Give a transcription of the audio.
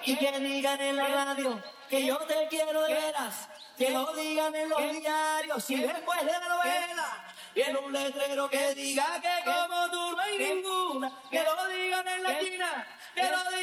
Y que digan en la radio que yo te quiero de veras. Que lo digan en los diarios y después de la novela. Y en un letrero que diga que como tú no hay ninguna. Que lo digan en la esquina. Que lo digan